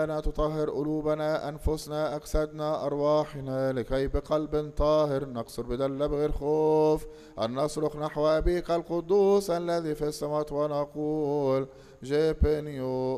لنا تطهر قلوبنا أنفسنا أجسادنا أرواحنا، لكي بقلب طاهر نقصر بدل بغير خوف أن نصرخ نحو أبيك القدوس الذي في السماوات ونقول جبنيو.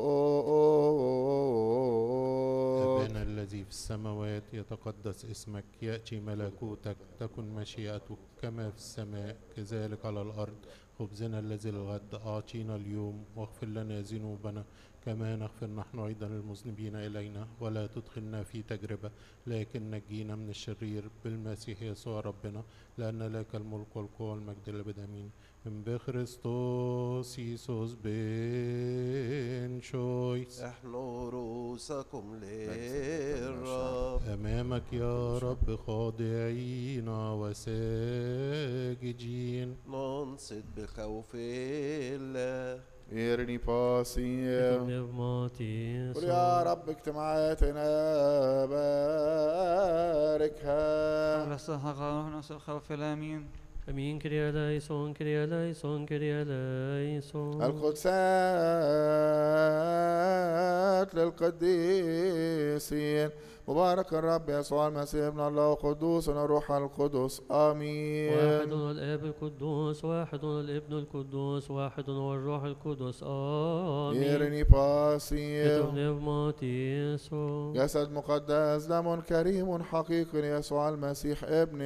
أبانا الذي في السماوات يتقدس اسمك، يأتي ملكوتك، تكن مشيئتك كما في السماء كذلك على الأرض. خبزنا الذي للغد أعطينا اليوم، واغفر لنا ذنوبنا كما نغفر نحن أيضا المذنبين إلينا، ولا تدخلنا في تجربة لكن نجينا من الشرير بالمسيح يسوع ربنا، لأن لك الملك والقوة والمجد للأبد آمين. من بخريستوس يسوس بن شويس احنوا رؤوسكم للرب. أمامك يا رب خاضعين وساجدين، ننصت بخوف الله. إيرني باسي. قل يا رب اجتماعاتنا باركها. على الصحة ونصر خوف الأمين. أمين. كريا لايسون كريا لايسون كريا لايسون. القدسات للقديسين. مبارك الرب يسوع المسيح ابن الله قدوس الروح القدس آمين. واحد الآب القدوس، واحد الابن القدوس، واحد والروح القدس آمين. يرني باسي. جسد مقدس دم كريم حقيقي يسوع المسيح ابن